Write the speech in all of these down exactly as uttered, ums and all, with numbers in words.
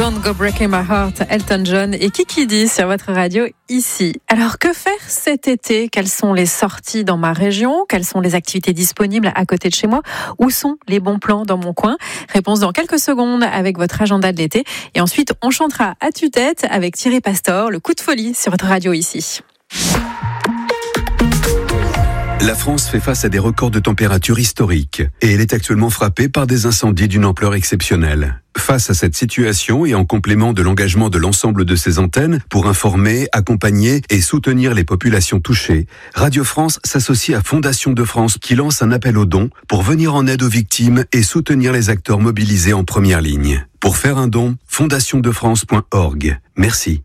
Don't Go Breaking My Heart, Elton John et Kiki D sur votre radio ici. Alors que faire cet été? Quelles sont les sorties dans ma région? Quelles sont les activités disponibles à côté de chez moi? Où sont les bons plans dans mon coin? Réponse dans quelques secondes avec votre agenda de l'été. Et ensuite, on chantera à tue-tête avec Thierry Pastor, le coup de folie sur votre radio ici. La France fait face à des records de température historiques et elle est actuellement frappée par des incendies d'une ampleur exceptionnelle. Face à cette situation et en complément de l'engagement de l'ensemble de ses antennes pour informer, accompagner et soutenir les populations touchées, Radio France s'associe à Fondation de France qui lance un appel aux dons pour venir en aide aux victimes et soutenir les acteurs mobilisés en première ligne. Pour faire un don, fondation de france point org. Merci.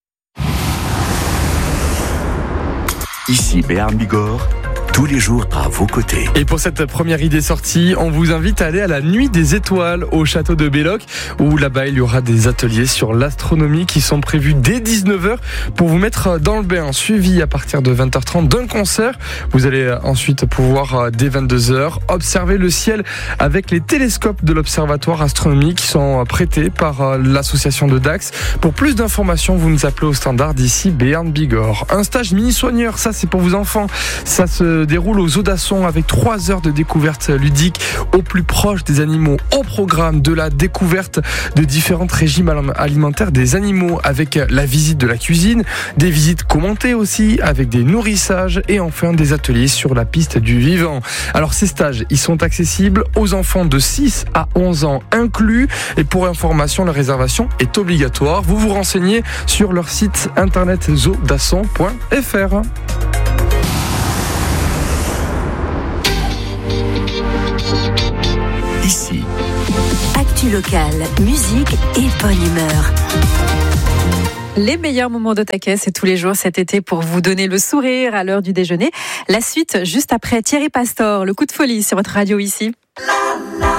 Ici Béarn Bigorre, tous les jours à vos côtés. Et pour cette première idée sortie, on vous invite à aller à la Nuit des Étoiles au château de Belloc, où là-bas il y aura des ateliers sur l'astronomie qui sont prévus dès dix-neuf heures pour vous mettre dans le bain, suivi à partir de vingt heures trente d'un concert. Vous allez ensuite pouvoir, dès vingt-deux heures, observer le ciel avec les télescopes de l'Observatoire astronomique qui sont prêtés par l'association de Dax. Pour plus d'informations, vous nous appelez au standard d'ici Béarn Bigorre. Un stage mini-soigneur, ça c'est pour vos enfants. Ça se déroule aux Audasson avec trois heures de découverte ludique au plus proche des animaux, au programme de la découverte de différents régimes alimentaires des animaux avec la visite de la cuisine, des visites commentées aussi avec des nourrissages et enfin des ateliers sur la piste du vivant. Alors ces stages, ils sont accessibles aux enfants de six à onze ans inclus et pour information, la réservation est obligatoire. Vous vous renseignez sur leur site internet zodasson point f r. Ici. Actu locale, musique et bonne humeur. Les meilleurs moments de taquet, c'est tous les jours cet été pour vous donner le sourire à l'heure du déjeuner. La suite, juste après Thierry Pastor, le coup de folie sur votre radio ici.